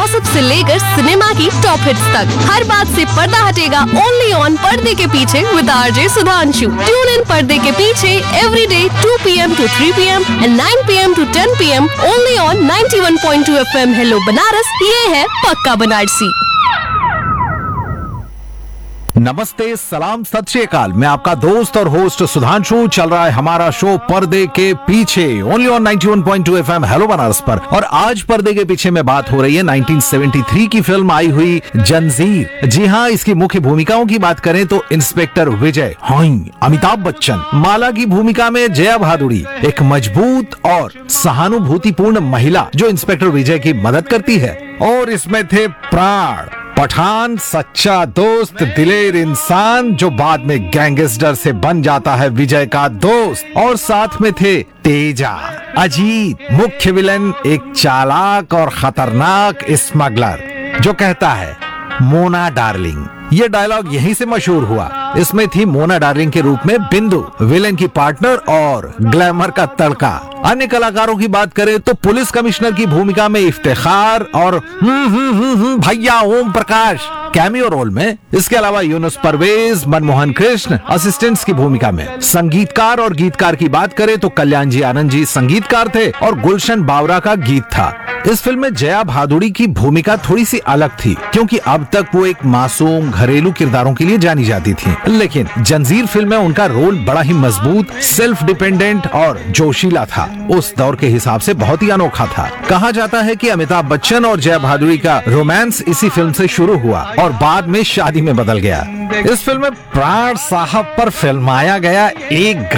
Gossip से लेकर cinema की टॉप हिट्स तक, हर बात से पर्दा हटेगा ओनली ऑन पर्दे के पीछे with RJ Sudhanshu. Tune in पर्दे के पीछे every day 2 PM to 3 PM and 9 PM to 10 PM only on 91.2 FM hello Banaras. ये है पक्का बनारसी। नमस्ते, सलाम, सत श्री अकाल। मैं आपका दोस्त और होस्ट सुधांशु। चल रहा है हमारा शो पर्दे के पीछे only on 91.2 FM hello Banaras पर। और आज पर्दे के पीछे में बात हो रही है 1973 की फिल्म आई हुई जंजीर। जी हाँ, इसकी मुख्य भूमिकाओं की बात करें तो इंस्पेक्टर विजय, अमिताभ बच्चन, माला की भूमिका में जया भादुड़ी, एक मजबूत और सहानुभूतिपूर्ण महिला जो इंस्पेक्टर विजय की मदद करती है। और इसमें थे प्राण, पठान, सच्चा दोस्त, दिलेर इंसान जो बाद में गैंगस्टर से बन जाता है विजय का दोस्त। और साथ में थे तेजा, अजीत, मुख्य विलन एक चालाक और खतरनाक स्मगलर जो कहता है मोना डार्लिंग। ये डायलॉग यहीं से मशहूर हुआ। इसमें थी मोना डार्लिंग के रूप में बिंदु, विलेन की पार्टनर और ग्लैमर का तड़का। अन्य कलाकारों की बात करें तो पुलिस कमिश्नर की भूमिका में इफ्तिखार और भैया ओम प्रकाश कैमियो रोल में। इसके अलावा यूनुस परवेज, मनमोहन कृष्ण असिस्टेंट्स की भूमिका में। संगीतकार और गीतकार की बात करें तो कल्याण जी आनंद जी संगीतकार थे और गुलशन बावरा का गीत था। इस फिल्म में जया भादुड़ी की भूमिका थोड़ी सी अलग थी क्योंकि अब तक वो एक मासूम घरेलू किरदारों के लिए जानी जाती थी, लेकिन जंजीर फिल्म में उनका रोल बड़ा ही मजबूत, सेल्फ डिपेंडेंट और जोशीला था। उस दौर के हिसाब से बहुत ही अनोखा था। कहा जाता है कि अमिताभ बच्चन और जया भादुड़ी का रोमांस इसी फिल्म से शुरू हुआ और बाद में शादी में बदल गया। इस फिल्म में प्राण साहब पर फिल्माया गया एक